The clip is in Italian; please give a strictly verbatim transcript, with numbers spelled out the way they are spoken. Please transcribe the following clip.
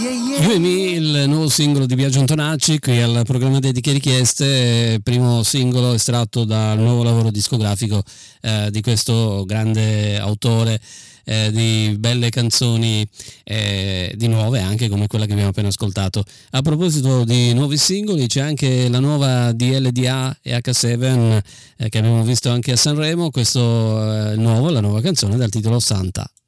You e Me, il nuovo singolo di Biagio Antonacci, qui al programma Dediche e Richieste, primo singolo estratto dal nuovo lavoro discografico eh, di questo grande autore eh, di belle canzoni, eh, di nuove anche come quella che abbiamo appena ascoltato. A proposito di nuovi singoli, c'è anche la nuova D L D A e H sette eh, che abbiamo visto anche a Sanremo, questo eh, nuovo, la nuova canzone dal titolo Santa.